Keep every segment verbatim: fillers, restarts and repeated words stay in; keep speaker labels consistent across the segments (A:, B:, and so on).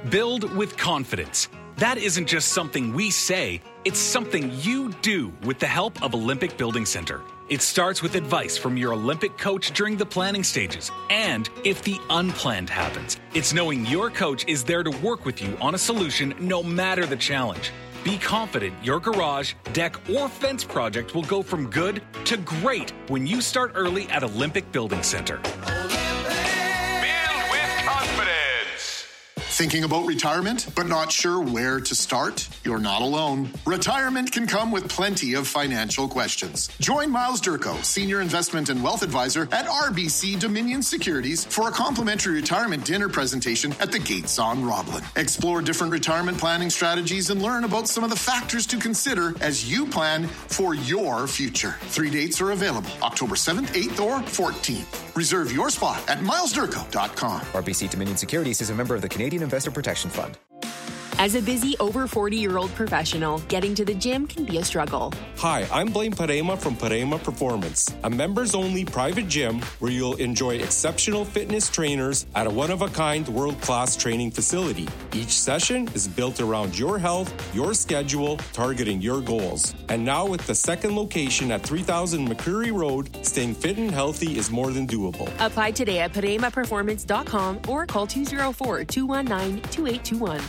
A: Build with confidence. That isn't just something we say, it's something you do with the help of Olympic Building Center. It starts with advice from your Olympic coach during the planning stages. And if the unplanned happens, it's knowing your coach is there to work with you on a solution no matter the challenge. Be confident your garage, deck, or fence project will go from good to great when you start early at Olympic Building Center.
B: Thinking about retirement, but not sure where to start? You're not alone. Retirement can come with plenty of financial questions. Join Miles Durko, Senior Investment and Wealth Advisor at R B C Dominion Securities, for a complimentary retirement dinner presentation at the Gates on Roblin. Explore different retirement planning strategies and learn about some of the factors to consider as you plan for your future. Three dates are available, October seventh, eighth, or fourteenth. Reserve your spot at miles durko dot com.
C: R B C Dominion Securities is a member of the Canadian Investor Protection Fund.
D: As a busy over forty-year-old professional, getting to the gym can be a struggle.
E: Hi, I'm Blaine Parema from Parema Performance, a members-only private gym where you'll enjoy exceptional fitness trainers at a one-of-a-kind world-class training facility. Each session is built around your health, your schedule, targeting your goals. And now with the second location at three thousand McCreary Road, staying fit and healthy is more than doable.
D: Apply today at parema performance dot com or call two oh four, two one nine, two eight two one.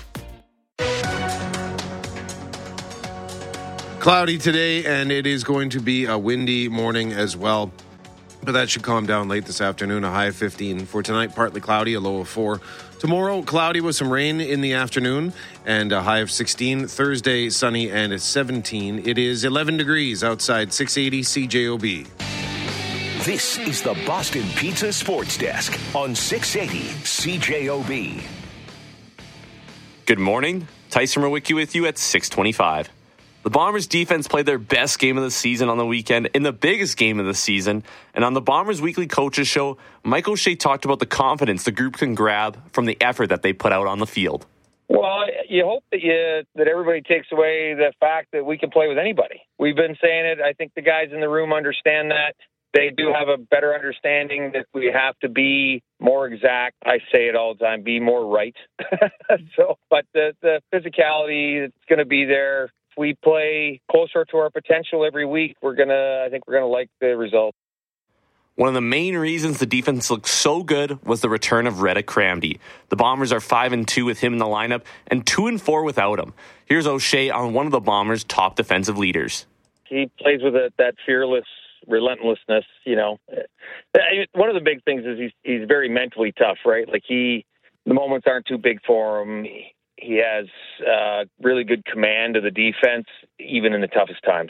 F: Cloudy today, and it is going to be a windy morning as well. But that should calm down late this afternoon, a high of fifteen. For tonight, partly cloudy, a low of four. Tomorrow, cloudy with some rain in the afternoon and a high of sixteen. Thursday, sunny and a seventeen. It is eleven degrees outside, six eighty C J O B.
G: This is the Boston Pizza Sports Desk on six eighty C J O B.
H: Good morning. Tyson Rowicki with you at six twenty-five. The Bombers defense played their best game of the season on the weekend in the biggest game of the season. And on the Bombers Weekly Coaches Show, Mike O'Shea talked about the confidence the group can grab from the effort that they put out on the field.
I: Well, you hope that you that everybody takes away the fact that we can play with anybody. We've been saying it. I think the guys in the room understand that. They do have a better understanding that we have to be more exact. I say it all the time, be more right. so, but the, the physicality that's going to be there. If we play closer to our potential every week, we're gonna. I think we're gonna like the result.
H: One of the main reasons the defense looked so good was the return of Reddick Cramdy. The Bombers are five and two with him in the lineup and two and four without him. Here's O'Shea on one of the Bombers' top defensive leaders.
I: He plays with a, that fearless relentlessness. You know, one of the big things is he's he's very mentally tough, right? Like he, the moments aren't too big for him. He, he has uh, really good command of the defense, even in the toughest times.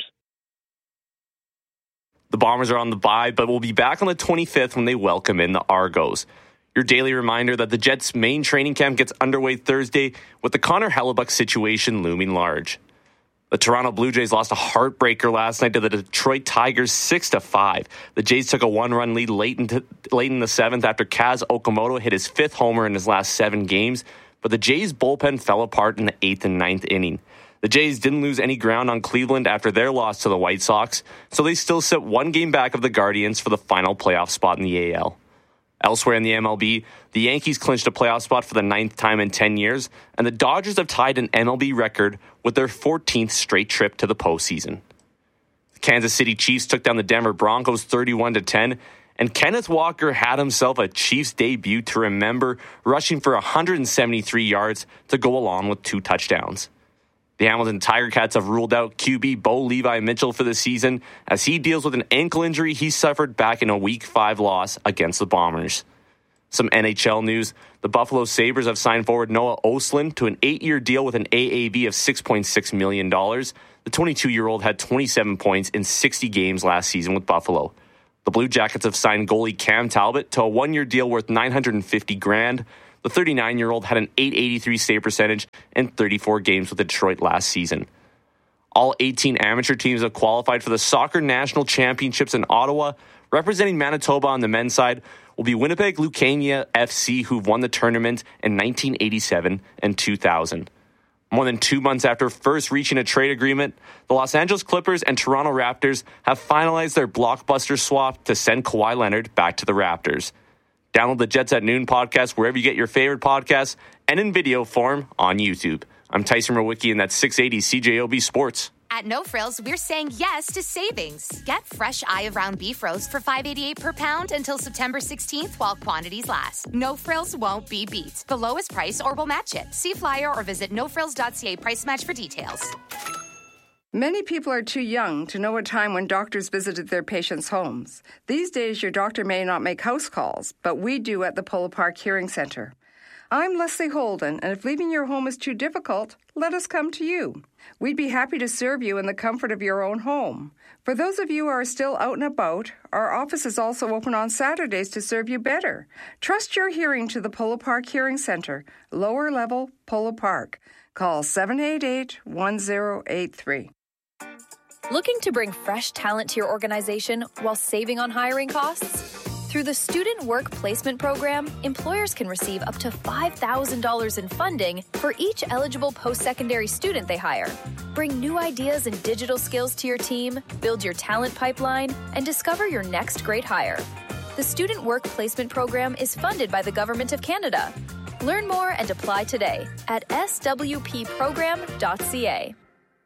H: The Bombers are on the bye, but will be back on the twenty-fifth when they welcome in the Argos. Your daily reminder that the Jets' main training camp gets underway Thursday with the Connor Hellebuck situation looming large. The Toronto Blue Jays lost a heartbreaker last night to the Detroit Tigers six to five. The Jays took a one-run lead late, into, late in the seventh after Kaz Okamoto hit his fifth homer in his last seven games, but the Jays' bullpen fell apart in the eighth and ninth inning. The Jays didn't lose any ground on Cleveland after their loss to the White Sox, so they still sit one game back of the Guardians for the final playoff spot in the A L. Elsewhere in the M L B, the Yankees clinched a playoff spot for the ninth time in ten years, and the Dodgers have tied an M L B record with their fourteenth straight trip to the postseason. The Kansas City Chiefs took down the Denver Broncos thirty-one to ten, and Kenneth Walker had himself a Chiefs debut to remember, rushing for one hundred seventy-three yards to go along with two touchdowns. The Hamilton Tiger Cats have ruled out Q B Bo Levi Mitchell for the season as he deals with an ankle injury he suffered back in a Week five loss against the Bombers. Some N H L news. The Buffalo Sabres have signed forward Noah Ostlund to an eight-year deal with an A A V of six point six million dollars. The twenty-two-year-old had twenty-seven points in sixty games last season with Buffalo. The Blue Jackets have signed goalie Cam Talbot to a one-year deal worth nine hundred fifty grand. The thirty-nine-year-old had an eight eighty-three save percentage in thirty-four games with Detroit last season. All eighteen amateur teams have qualified for the Soccer National Championships in Ottawa. Representing Manitoba on the men's side will be Winnipeg Lucania F C, who've won the tournament in nineteen eighty-seven and two thousand. More than two months after first reaching a trade agreement, the Los Angeles Clippers and Toronto Raptors have finalized their blockbuster swap to send Kawhi Leonard back to the Raptors. Download the Jets at Noon podcast wherever you get your favorite podcasts and in video form on YouTube. I'm Tyson Rowicki, and that's six eighty C J O B Sports.
J: At No Frills, we're saying yes to savings. Get fresh eye of round beef roast for five eighty-eight per pound until September sixteenth while quantities last. No Frills won't be beat. The lowest price or we'll match it. See flyer or visit no frills dot c a price match for details.
K: Many people are too young to know a time when doctors visited their patients' homes. These days, your doctor may not make house calls, but we do at the Polo Park Hearing Center. I'm Leslie Holden, and if leaving your home is too difficult, let us come to you. We'd be happy to serve you in the comfort of your own home. For those of you who are still out and about, our office is also open on Saturdays to serve you better. Trust your hearing to the Polo Park Hearing Center, lower level Polo Park. Call seven eight eight, one zero eight three.
L: Looking to bring fresh talent to your organization while saving on hiring costs? Through the Student Work Placement Program, employers can receive up to five thousand dollars in funding for each eligible post-secondary student they hire. Bring new ideas and digital skills to your team, build your talent pipeline, and discover your next great hire. The Student Work Placement Program is funded by the Government of Canada. Learn more and apply today at s w p program dot c a.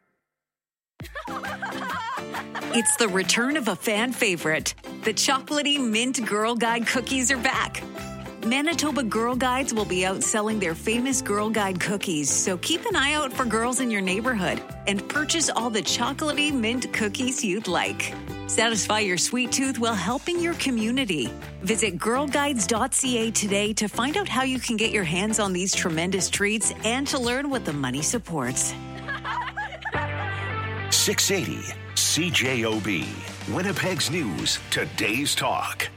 M: It's the return of a fan favorite. The chocolatey mint Girl Guide cookies are back. Manitoba Girl Guides will be out selling their famous Girl Guide cookies, so keep an eye out for girls in your neighborhood and purchase all the chocolatey mint cookies you'd like. Satisfy your sweet tooth while helping your community. Visit girl guides dot c a today to find out how you can get your hands on these tremendous treats and to learn what the money supports.
G: six eighty C J O B, Winnipeg's News, Today's Talk.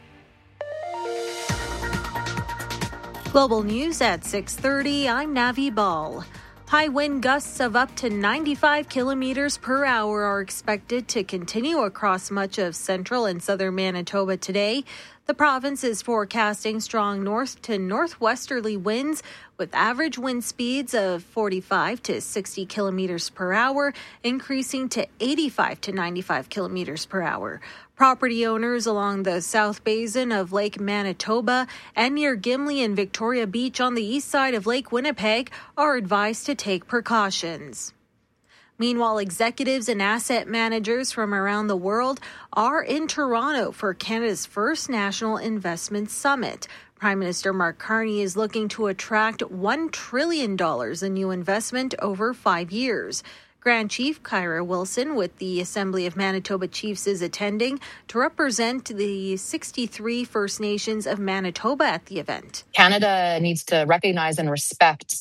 N: Global News at six thirty, I'm Navi Ball. High wind gusts of up to ninety-five kilometers per hour are expected to continue across much of central and southern Manitoba today. The province is forecasting strong north to northwesterly winds with average wind speeds of forty-five to sixty kilometers per hour, increasing to eighty-five to ninety-five kilometers per hour. Property owners along the south basin of Lake Manitoba and near Gimli and Victoria Beach on the east side of Lake Winnipeg are advised to take precautions. Meanwhile, executives and asset managers from around the world are in Toronto for Canada's first National Investment Summit. Prime Minister Mark Carney is looking to attract one trillion dollars in new investment over five years. Grand Chief Kyra Wilson with the Assembly of Manitoba Chiefs is attending to represent the sixty-three First Nations of Manitoba at the event.
O: Canada needs to recognize and respect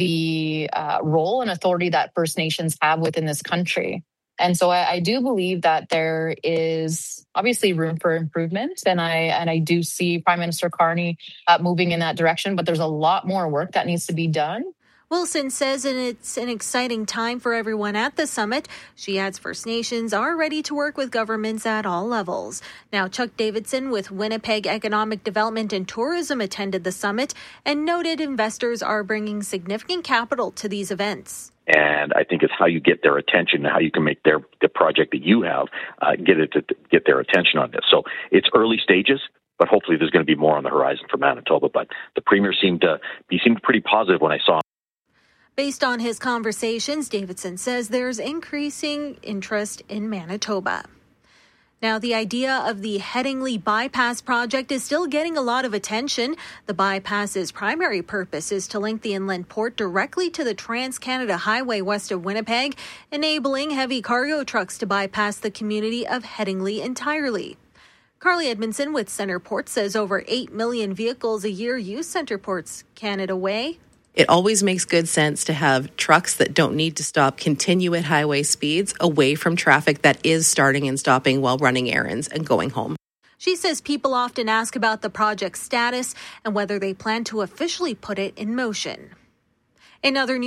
O: the uh, role and authority that First Nations have within this country. And so I, I do believe that there is obviously room for improvement. And I and I do see Prime Minister Carney uh, moving in that direction, but there's a lot more work that needs to be done.
N: Wilson says and it's an exciting time for everyone at the summit. She adds First Nations are ready to work with governments at all levels. Now, Chuck Davidson with Winnipeg Economic Development and Tourism attended the summit and noted investors are bringing significant capital to these events.
P: And I think it's how you get their attention, how you can make their the project that you have, uh, get it to get their attention on this. So it's early stages, but hopefully there's going to be more on the horizon for Manitoba. But the Premier seemed to be seemed pretty positive when I saw him.
N: Based on his conversations, Davidson says there's increasing interest in Manitoba. Now, the idea of the Headingley Bypass project is still getting a lot of attention. The bypass's primary purpose is to link the inland port directly to the Trans-Canada Highway west of Winnipeg, enabling heavy cargo trucks to bypass the community of Headingley entirely. Carly Edmondson with Centerport says over eight million vehicles a year use Centerport's Canada Way.
Q: It always makes good sense to have trucks that don't need to stop continue at highway speeds away from traffic that is starting and stopping while running errands and going home.
N: She says people often ask about the project's status and whether they plan to officially put it in motion. In other news,